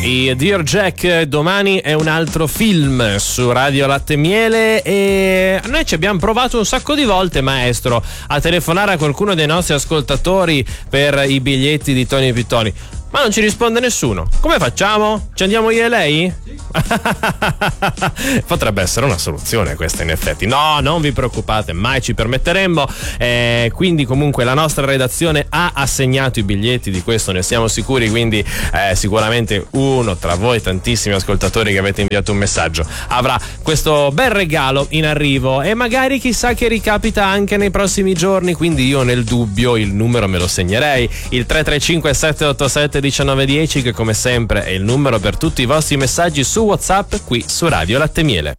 I Dear Jack. Domani è un altro film su Radio Latte e Miele e noi ci abbiamo provato un sacco di volte, maestro, a telefonare a qualcuno dei nostri ascoltatori per i biglietti di Tony Pittoni, ma non ci risponde nessuno. Come facciamo? Ci andiamo io e lei? Sì. Potrebbe essere una soluzione questa, in effetti. No, non vi preoccupate, mai ci permetteremmo. Quindi comunque la nostra redazione ha assegnato i biglietti, di questo ne siamo sicuri, quindi sicuramente uno tra voi, tantissimi ascoltatori che avete inviato un messaggio, avrà questo bel regalo in arrivo e magari chissà che ricapita anche nei prossimi giorni, quindi io nel dubbio il numero me lo segnerei, il 335 787 1910, che come sempre è il numero per tutti i vostri messaggi su WhatsApp qui su Radio Latte e Miele.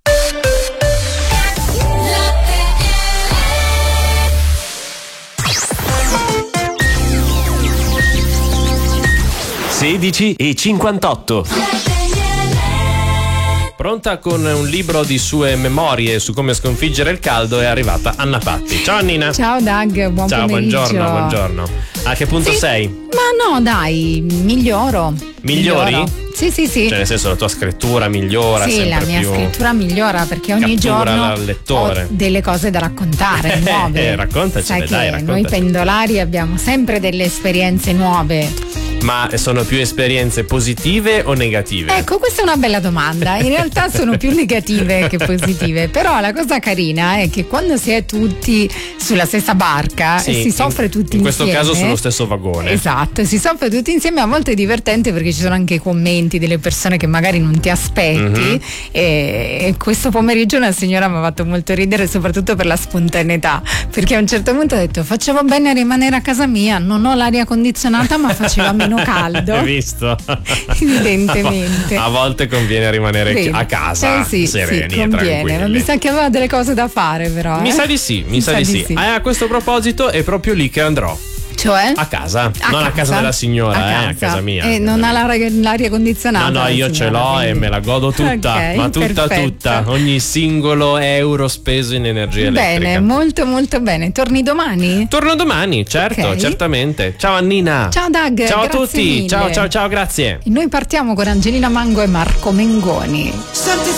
16:58. Pronta con un libro di sue memorie su come sconfiggere il caldo è arrivata Anna Patti. Ciao Annina. Ciao Doug, buon pomeriggio. Ciao, buongiorno. A che punto sei? Ma no, dai, miglioro. Migliori? Sì. Cioè, nel senso, la tua scrittura migliora? Sì, la mia scrittura migliora perché ogni giorno lettore. ho delle cose da raccontare, nuove. Raccontacele, dai, raccontaci. Noi pendolari abbiamo sempre delle esperienze nuove. Ma sono più esperienze positive o negative? Ecco, questa è una bella domanda. In realtà sono più negative che positive. Però la cosa carina è che quando si è tutti sulla stessa barca e si soffre tutti insieme. In questo caso sullo stesso vagone. Esatto, si soffre tutti insieme. A volte è divertente perché ci sono anche i commenti delle persone che magari non ti aspetti. E questo pomeriggio una signora mi ha fatto molto ridere, soprattutto per la spontaneità. Perché a un certo punto ha detto: facevo bene a rimanere a casa mia, non ho l'aria condizionata, ma faceva meno caldo. Hai visto? Evidentemente. A volte conviene rimanere a casa sereni e tranquilli. Ma mi sa che aveva delle cose da fare, però. Mi sa di sì. A questo proposito è proprio lì che andrò. Cioè? A casa, non a casa della signora, a casa mia. E non ha l'aria condizionata? No, io ce l'ho, quindi. E me la godo tutta, okay, ma tutta. Ogni singolo euro speso in energia elettrica. Bene, molto molto bene. Torni domani? Torno domani, certo, okay. Certamente. Ciao Annina. Ciao Doug. Ciao a tutti. Mille. Ciao, grazie. E noi partiamo con Angelina Mango e Marco Mengoni. Senti